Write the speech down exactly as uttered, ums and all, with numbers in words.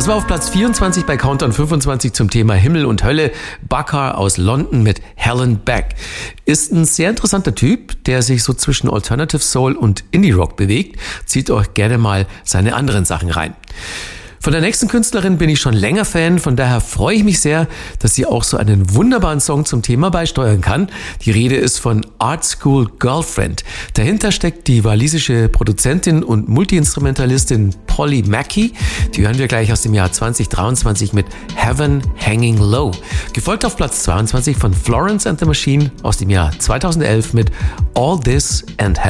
Das war auf Platz vierundzwanzig bei Countdown fünfundzwanzig zum Thema Himmel und Hölle. Bakar aus London mit Helen Beck. Ist ein sehr interessanter Typ, der sich so zwischen Alternative Soul und Indie Rock bewegt. Zieht euch gerne mal seine anderen Sachen rein. Von der nächsten Künstlerin bin ich schon länger Fan, von daher freue ich mich sehr, dass sie auch so einen wunderbaren Song zum Thema beisteuern kann. Die Rede ist von Art School Girlfriend. Dahinter steckt die walisische Produzentin und Multiinstrumentalistin Polly Mackey. Die hören wir gleich aus dem Jahr zwanzig dreiundzwanzig mit Heaven Hanging Low. Gefolgt auf Platz zweiundzwanzig von Florence and the Machine aus dem Jahr zweitausendelf mit All This and Heaven